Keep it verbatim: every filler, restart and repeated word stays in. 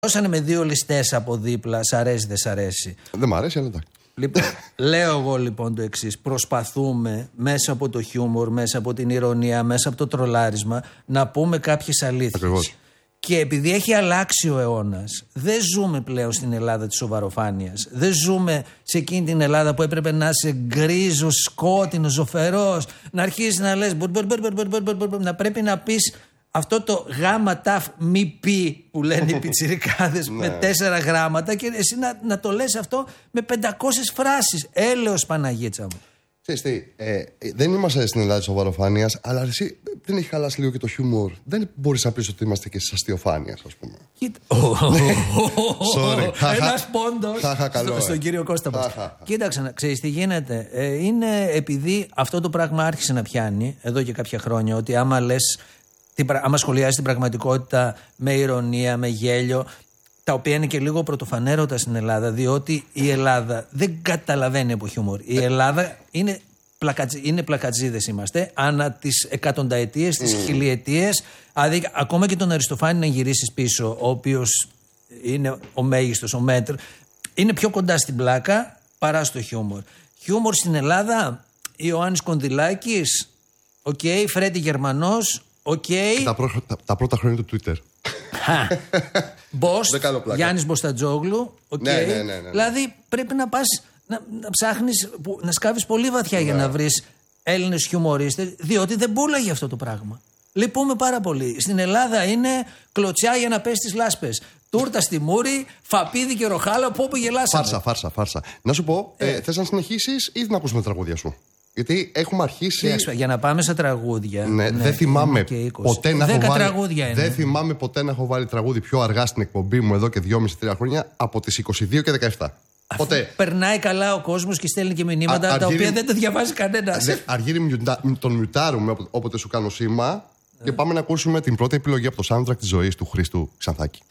Δώσανε με δύο ληστές από δίπλα, σ' αρέσει, δεν σ' αρέσει. Δεν μ' αρέσει, αλλά εντάξει. Λοιπόν, λέω εγώ λοιπόν το εξής. Προσπαθούμε μέσα από το χιούμορ, μέσα από την ηρωνία, μέσα από το τρολάρισμα να πούμε κάποιες αλήθειες. Ακριβώς. Και επειδή έχει αλλάξει ο αιώνας, δεν ζούμε πλέον στην Ελλάδα της σοβαροφάνειας. Δεν ζούμε σε εκείνη την Ελλάδα που έπρεπε να είσαι γκρίζος, σκότεινος, ζωφερός, να αρχίσεις να λες, μπουρ, μπουρ, μπουρ, μπουρ, μπουρ, μπουρ, μπουρ, να πρέπει να πεις αυτό το γάμα ταφ μη πι που λένε οι πιτσιρικάδες με τέσσερα γράμματα και εσύ να, να το λες αυτό με πεντακόσιες φράσεις. Έλεος Παναγίτσα μου. Ξέρεις τι, ε, δεν είμαστε στην Ελλάδα της σοβαροφάνειας, αλλά εσύ δεν έχει χαλάσει λίγο και το χιούμορ. Δεν μπορείς να πεις ότι είμαστε και στις αστειοφάνειας, ας πούμε. Κοίτα. Sorry. Ένας πόντος στον κύριο Κώστα μας. Κοίταξε, ξέρεις τι γίνεται. Ε, είναι επειδή αυτό το πράγμα άρχισε να πιάνει εδώ και κάποια χρόνια, ότι άμα λες, άμα σχολιάζεις την πραγματικότητα με ηρωνία, με γέλιο, τα οποία είναι και λίγο πρωτοφανέρωτα στην Ελλάδα, διότι η Ελλάδα δεν καταλαβαίνει από χιούμορ. Η Ελλάδα είναι, πλακατζ, είναι πλακατζίδες είμαστε, ανά τις εκατονταετίες, τις mm. χιλιετίες. Δηλαδή, ακόμα και τον Αριστοφάνη να γυρίσεις πίσω, ο οποίος είναι ο μέγιστος, ο μέτρ, είναι πιο κοντά στην πλάκα παρά στο χιούμορ. Χιούμορ στην Ελλάδα, Ιωάννης Κονδυλάκης, οκ, okay, Φρέντι Γερμανός, οκ. Okay. Τα, προ, τα, τα πρώτα χρόνια του Twitter. Μπος, Γιάννης Μποστατζόγλου. Okay. Ναι, ναι, ναι, ναι, ναι. Δηλαδή πρέπει να πας να, να ψάχνεις, να σκάβεις πολύ βαθιά ναι. για να βρεις Έλληνες χιουμορίστες, διότι δεν πούλαγε αυτό το πράγμα. Λυπούμε πάρα πολύ. Στην Ελλάδα είναι κλωτσιά για να πες τις λάσπες. Τούρτα στη μούρη, φαπίδι και ροχάλα, από όπου γελάσαμε. Φάρσα, φάρσα, φάρσα. Να σου πω, ε. Ε, θες να συνεχίσεις ή να ακούσουμε τα τραγούδια σου? Γιατί έχουμε αρχίσει. Κοίταξε, για να πάμε σε τραγούδια. Ναι, ναι, δεν θυμάμαι ποτέ να έχω βάλει. Τραγούδια είναι. Δεν θυμάμαι ποτέ να έχω βάλει τραγούδι πιο αργά στην εκπομπή μου εδώ και δυόμισι τρία χρόνια από τις είκοσι δύο και δεκαεπτά. Αφού ποτέ. Περνάει καλά ο κόσμος και στέλνει και μηνύματα Α, τα αργύρι... οποία δεν τα διαβάζει κανένας. Αργύρι τον μιουτάρουμε όποτε σου κάνω σήμα. Yeah. Και πάμε να ακούσουμε την πρώτη επιλογή από το soundtrack της ζωής του Χρήστου Ξανθάκη.